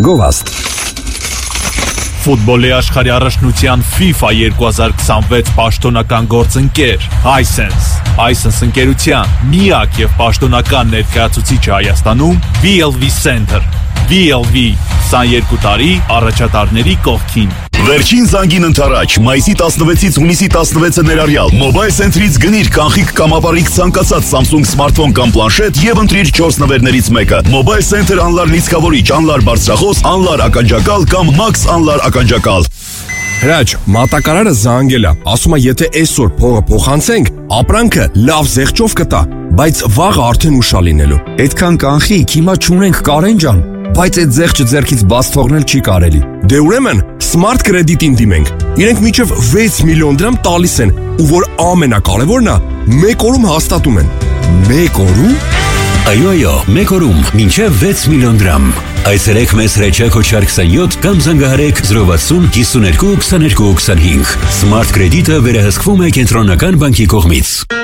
Գովաստ։ Ֆուտբոլի աշխարհի առաջնության FIFA 2026 պաշտոնական գործընկեր Hisense ընկերության միակ եւ պաշտոնական ներկայացուցիչը Հայաստանում VLV Center VLV 22 տարի առաջատարների կողքին Վերջին զանգին ընթരാճ, մայիսի 16-ից հունիսի 16-ը ներառյալ Mobile Center-ից գնիր կանխիկ կամ ապառիկ ցանկացած Samsung սմարթֆոն կամ պլանշետ եւ ընտրիր 4 նվերներից մեկը։ Mobile Center անլար լիցքավորիչ, անլար բարձրախոս, անլար ականջակալ կամ Max անլար ականջակալ։ Հրաչ, մատակարարը զանգել է, ասում է եթե այսօր փողը փոխանցենք, ապրանքը լավ զեղչով կտա, բայց վաղը արդեն ուշ լինելու։ Այդքան կանխիկ, հիմա չունենք Կարեն ջան, բայց այդ զեղչը ձեռքից բաց թողնել չի կարելի։ Դե ուրեմն Smart Credit-ին դիմենք։ Իրենք մինչև 6 միլիոն դրամ տալիս են, ու որ ամենակարևորն է, 1 օրում հաստատում են։ 1 օրում։ Այո, 1 օրում մինչև 6 միլիոն դրամ։ Այսերեք մեզ հրեչակ հոչար 27 կամ զանգահարեք 060 52 22 25։ Smart Credit-ը վերահսկվում է Կենտրոնական բանկի կողմից։